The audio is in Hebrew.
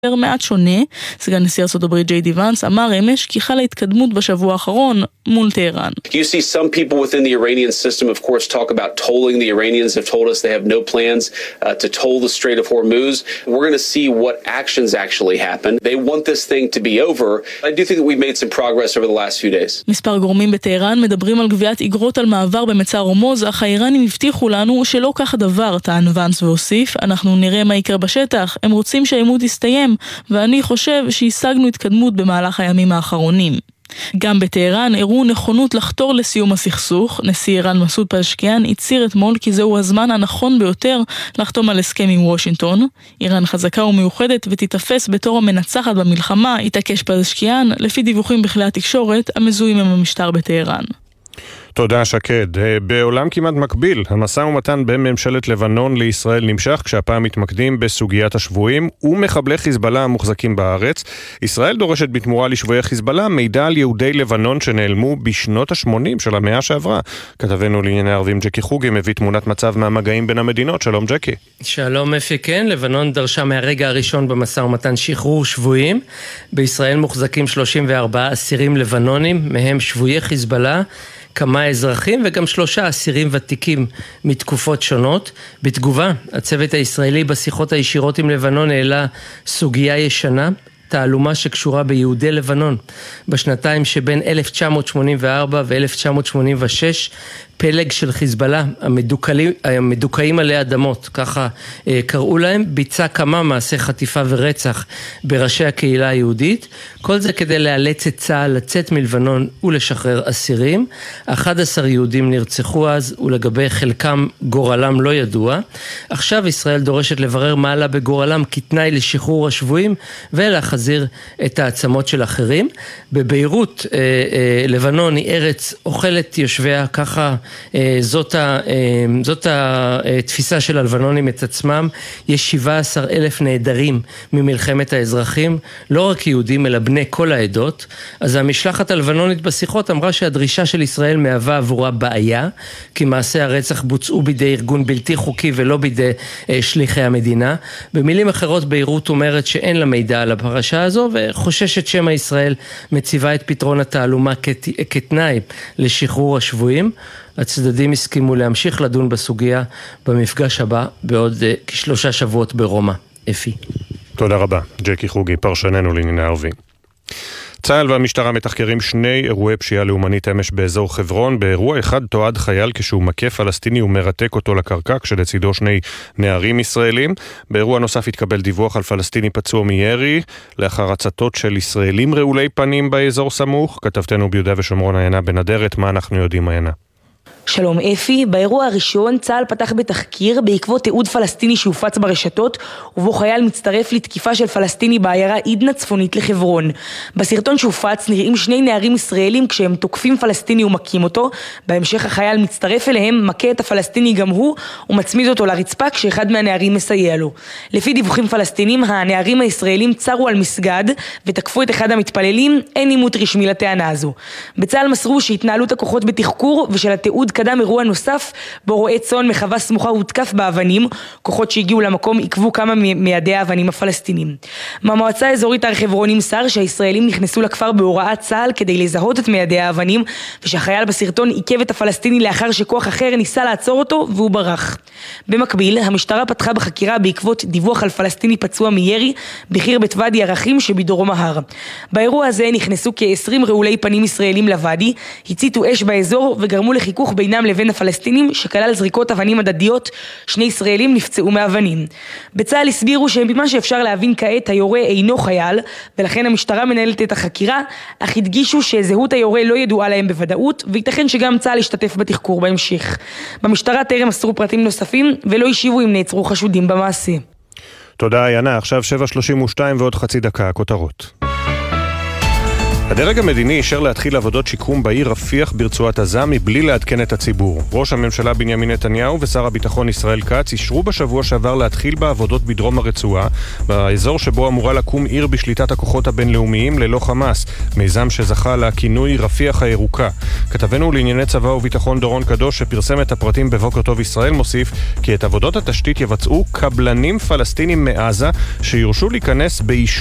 מעט שונה. סגן נשיא ארצות הברית ג'יי די ונס אמר אמש כי חלה התקדמות בשבוע האחרון מול טהרן. You see some people within the Iranian system of course talk about tolling. The Iranians have told us they have no plans to toll the Strait of Hormuz. We're going to see what actions actually happen. They want this thing to be over. I do think that we've made some progress over the last few days. מספר גורמים בטהרן מדברים על גביית אגרות על מעבר במצר הורמוז, אך האיראנים הבטיחו לנו שלא כך הדבר, טען ונס והוסיף, אנחנו נראה מה יקרה בשטח, הם רוצים שהעימות יסתיים, ואני חושב שהשגנו התקדמות במהלך הימים האחרונים. גם בטהרן הראו נכונות לחתור לסיום הסכסוך. נשיא איראן מסעוד פזשקיאן הצהיר אתמול כי זהו הזמן הנכון ביותר לחתום על הסכם עם וושינגטון. איראן חזקה ומאוחדת ותתפס בתור המנצחת במלחמה, התעקש פזשקיאן, לפי דיווחים בכלי התקשורת המזוהים עם המשטר בטהרן. תודה שקד. בעולם כמעט מקביל, המשא ומתן בין ממשלת לבנון לישראל נמשך, כשהפעם מתמקדים בסוגיית השבויים ומחבלי חיזבאללה המוחזקים בארץ. ישראל דורשת בתמורה לשבויי חיזבאללה מידע על יהודי לבנון שנעלמו בשנות ה-80 של המאה שעברה. כתבנו לענייני ערבים ג'קי חוגי מביא תמונת מצב מהמגעים בין המדינות. שלום ג'קי. שלום אפי, כן, לבנון דרשה מהרגע הראשון במשא ומתן שחרור שבויים. בישראל מוחזקים 34 אסירים לבנונים, מהם שבויי חיזבאללה, כמה אזרחים וגם 3 אסירים ותיקים מתקופות שונות. בתגובה, הצוות הישראלי בשיחות הישירות עם לבנון העלה סוגיה ישנה, תעלומה שקשורה ביהודי לבנון. בשנתיים שבין 1984 ו-1986, פלג של חיזבאללה, המדוכאים עלי אדמות, ככה קראו להם, ביצע כמה מעשי חטיפה ורצח בראשי הקהילה היהודית. כל זה כדי לאלץ את צה"ל לצאת מלבנון ולשחרר אסירים. 11 יהודים נרצחו אז, ולגבי חלקם גורלם לא ידוע. עכשיו ישראל דורשת לברר מה עלה בגורלם כתנאי לשחרור השבויים, ולהחזיר את העצמות של אחרים. בביירות, לבנון היא ארץ אוכלת יושביה, ככה זאת התפיסה של הלבנונים את עצמם. יש 17,000 נעדרים ממלחמת האזרחים, לא רק יהודים אלא בני כל העדות. אז המשלחת הלבנונית בשיחות אמרה שהדרישה של ישראל מהווה עבורה בעיה, כי מעשי הרצח בוצעו בידי ארגון בלתי חוקי ולא בידי שליחי המדינה. במילים אחרות, ביירות אומרת שאין לה מידע על הפרשה הזו, וחוששת שמא ישראל מציבה את פתרון התעלומה כתנאי לשחרור השבויים. הצדדים הסכימו להמשיך לדון בסוגיה במפגש הבא בעוד כ3 שבועות ברומא. אפי. תודה רבה. ג'קי חוגי, פרשננו לענייני ערבים. צה"ל והמשטרה מתחקרים 2 אירועי פשיעה לאומנית אמש באזור חברון. באירוע אחד תועד חייל כשהוא מכה פלסטיני ומרתק אותו לקרקע, כשלצידו 2 נערים ישראלים. באירוע נוסף התקבל דיווח על פלסטיני פצוע מירי לאחר הצתות של ישראלים רעולי פנים באזור סמוך. כתבתנו ביהודה ושומרון עיינה בנדרת, מה אנחנו יודעים עיינה? שלום אפי, באירוע הראשון צה"ל פתח בתחקיר בעקבות תיעוד פלסטיני שהופץ ברשתות, ובו חייל מצטרף לתקיפה של פלסטיני בעיירה עידנה צפונית לחברון. בסרטון שהופץ נראים 2 נערים ישראלים כשהם תוקפים פלסטיני ומכים אותו. בהמשך החייל מצטרף אליהם, מכה את הפלסטיני גם הוא ומצמיד אותו לרצפה כשאחד מהנערים מסייע לו. לפי דיווחים פלסטינים, הנערים הישראלים צרו על מסגד ותקפו את אחד המתפללים. אין עימות רשמי לטענה הזו. בצה"ל מסרו שהתנהלות הכוחות בתחקור ושל התיעוד קדם אירוע נוסף בו רועה צאן מחווה סמוכה הותקף באבנים. כוחות שהגיעו למקום עקבו כמה מיידי האבנים הפלסטינים. מהמועצה האזורית הר חברון נמסר שהישראלים נכנסו לכפר בהוראת צה"ל כדי לזהות את מיידי האבנים, ושהחייל בסרטון עיכב את הפלסטיני לאחר שכוח אחר ניסה לעצור אותו והוא ברח. במקביל, המשטרה פתחה בחקירה בעקבות דיווח על פלסטיני פצוע מירי בחיר בוואדי ערכים שבדרום ההר. באירוע הזה נכנסו כ-20 רעולי פנים ישראלים לוואדי, הציתו אש באזור וגרמו לחיכוך בינם לבין הפלסטינים שכלל זריקות אבנים הדדיות. 2 ישראלים נפצעו מאבנים. בצה"ל הסבירו שבמה שאפשר להבין כעת היורה אינו חייל, ולכן המשטרה מנהלת את החקירה, אך הדגישו שזהות היורה לא ידועה להם בוודאות, וייתכן שגם צה"ל ישתתף בתחקור בהמשך. במשטרה טרם מסרו פרטים נוספים ולא השיבו אם נעצרו חשודים במעשה. תודה עיינה. עכשיו 7:32 ועוד חצי דקה, הכותרות. הדרג המדיני אישר להתחיל עבודות שיקום בעיר רפיח ברצועת עזה מבלי לעדכן את הציבור. ראש הממשלה בנימין נתניהו ושר הביטחון ישראל כץ אישרו בשבוע שעבר להתחיל בעבודות בדרום הרצועה, באזור שבו אמורה לקום עיר בשליטת הכוחות הבינלאומיים ללא חמאס, מיזם שזכה לכינוי רפיח הירוקה. כתבנו לענייני צבא וביטחון דורון קדוש שפרסם את הפרטים בבוקר טוב ישראל מוסיף כי את עבודות התשתית יבצעו קבלנים פלסטינים מעזה שיורשו להיכנס באישור